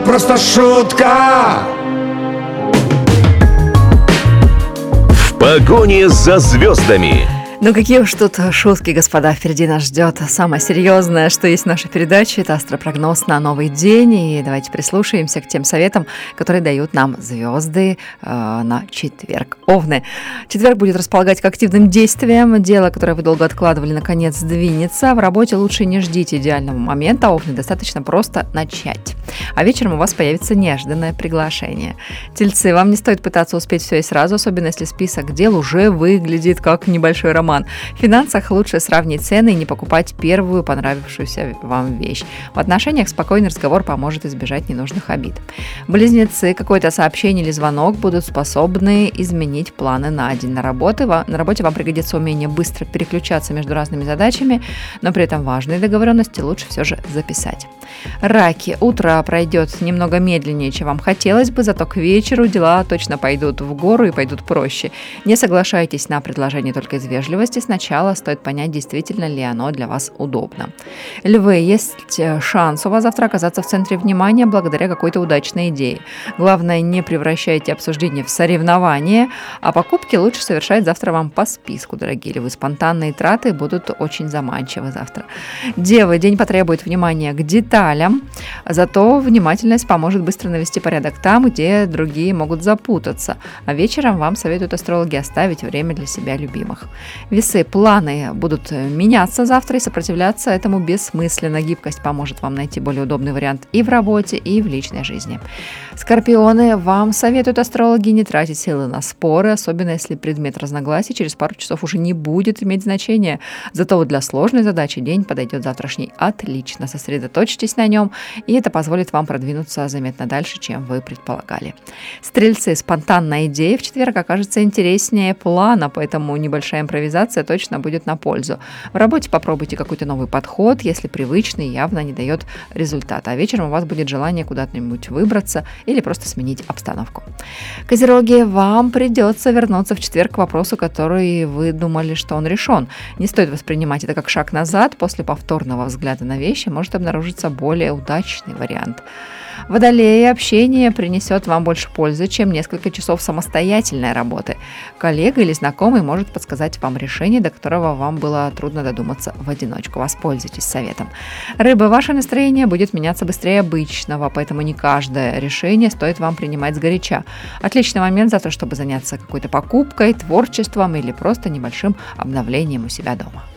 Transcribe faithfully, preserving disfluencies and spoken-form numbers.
просто шутка. В погоне за звездами. Ну какие уж тут шутки, господа, впереди нас ждет самое серьезное, что есть в нашей передаче. Это астропрогноз на новый день. И давайте прислушаемся к тем советам, которые дают нам звезды э, на четверг. Овны. Четверг будет располагать к активным действиям. Дело, которое вы долго откладывали, наконец сдвинется. В работе лучше не ждите идеального момента. Овны, достаточно просто начать. А вечером у вас появится неожиданное приглашение. Тельцы, вам не стоит пытаться успеть все и сразу, особенно если список дел уже выглядит как небольшой роман. В финансах лучше сравнить цены и не покупать первую понравившуюся вам вещь. В отношениях спокойный разговор поможет избежать ненужных обид. Близнецы, какое-то сообщение или звонок будут способны изменить планы на день. На, работы, на работе вам пригодится умение быстро переключаться между разными задачами, но при этом важные договоренности лучше все же записать. Раки. Утро пройдет немного медленнее, чем вам хотелось бы, зато к вечеру дела точно пойдут в гору и пойдут проще. Не соглашайтесь на предложение только из вежливости. Сначала стоит понять, действительно ли оно для вас удобно. Львы, есть шанс у вас завтра оказаться в центре внимания благодаря какой-то удачной идее. Главное, не превращайте обсуждение в соревнование, а покупки лучше совершать завтра вам по списку, дорогие львы. Спонтанные траты будут очень заманчивы завтра. Девы, день потребует внимания к деталям, зато внимательность поможет быстро навести порядок там, где другие могут запутаться. А вечером вам советуют астрологи оставить время для себя любимых. Весы, планы будут меняться завтра, и сопротивляться этому бессмысленно. Гибкость поможет вам найти более удобный вариант и в работе, и в личной жизни. Скорпионы, вам советуют астрологи не тратить силы на споры, особенно если предмет разногласий через пару часов уже не будет иметь значения. Зато вот для сложной задачи день подойдет завтрашний отлично. Сосредоточьтесь на нем, и это позволит вам продвинуться заметно дальше, чем вы предполагали. Стрельцы, спонтанная идея в четверг окажется интереснее плана, поэтому небольшая импровизация точно будет на пользу. В работе попробуйте какой-то новый подход, если привычный явно не дает результата. А вечером у вас будет желание куда-нибудь выбраться или просто сменить обстановку. Козероги, вам придется вернуться в четверг к вопросу, который вы думали, что он решен. Не стоит воспринимать это как шаг назад. После повторного взгляда на вещи может обнаружиться более удачный вариант. Водолеи, общение принесет вам больше пользы, чем несколько часов самостоятельной работы. Коллега или знакомый может подсказать вам решение, до которого вам было трудно додуматься в одиночку. Воспользуйтесь советом. Рыбы, ваше настроение будет меняться быстрее обычного, поэтому не каждое решение стоит вам принимать сгоряча. Отличный момент завтра, чтобы заняться какой-то покупкой, творчеством или просто небольшим обновлением у себя дома.